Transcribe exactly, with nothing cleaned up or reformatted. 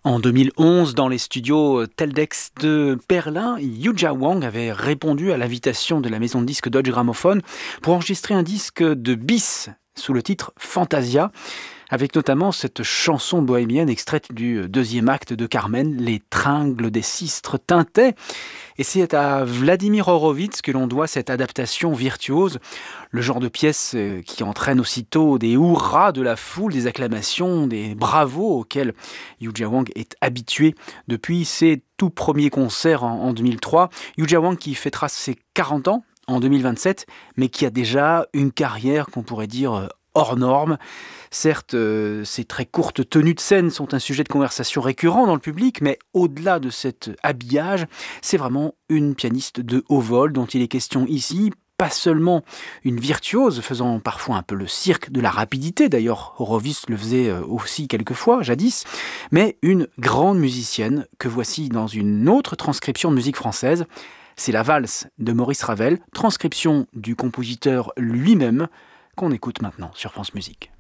En deux mille onze, dans les studios Teldex de Berlin, Yuja Wang avait répondu à l'invitation de la maison de disques Deutsche Grammophon pour enregistrer un disque de bis sous le titre Fantasia, avec notamment cette chanson bohémienne extraite du deuxième acte de Carmen, Les tringles des sistres tintaient. Et c'est à Vladimir Horowitz que l'on doit cette adaptation virtuose, le genre de pièce qui entraîne aussitôt des hurrahs de la foule, des acclamations, des bravos auxquels Yuja Wang est habitué depuis ses tout premiers concerts en, en deux mille trois. Yuja Wang qui fêtera ses quarante ans en deux mille vingt-sept, mais qui a déjà une carrière qu'on pourrait dire hors norme. Certes, euh, ces très courtes tenues de scène sont un sujet de conversation récurrent dans le public, mais au-delà de cet habillage, c'est vraiment une pianiste de haut vol dont il est question ici. Pas seulement une virtuose faisant parfois un peu le cirque de la rapidité, d'ailleurs Horowitz le faisait aussi quelquefois, jadis, mais une grande musicienne que voici dans une autre transcription de musique française. C'est la valse de Maurice Ravel, transcription du compositeur lui-même, qu'on écoute maintenant sur France Musique.